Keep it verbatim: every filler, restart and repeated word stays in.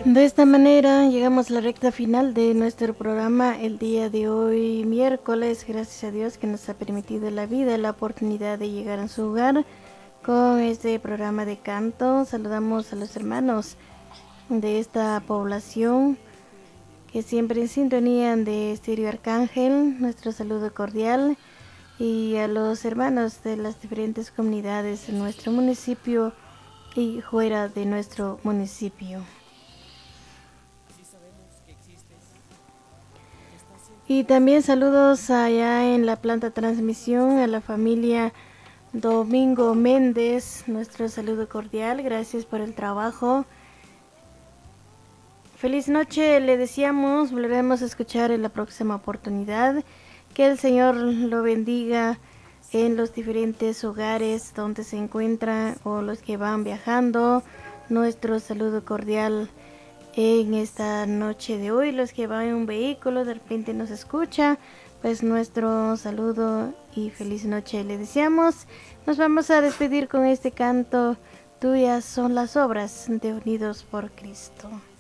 De esta manera llegamos a la recta final de nuestro programa el día de hoy, miércoles. Gracias a Dios que nos ha permitido la vida, la oportunidad de llegar a su hogar con este programa de canto. Saludamos a los hermanos de esta población que siempre en sintonía de Estéreo Arcángel, nuestro saludo cordial, y a los hermanos de las diferentes comunidades de nuestro municipio y fuera de nuestro municipio. Y también saludos allá en la planta transmisión a la familia Domingo Méndez, nuestro saludo cordial, gracias por el trabajo. Feliz noche, le deseamos, volveremos a escuchar en la próxima oportunidad. Que el Señor lo bendiga en los diferentes hogares donde se encuentran o los que van viajando. Nuestro saludo cordial en esta noche de hoy. Los que van en un vehículo, de repente nos escucha, pues nuestro saludo y feliz noche le deseamos. Nos vamos a despedir con este canto: tuyas son las obras de Unidos por Cristo.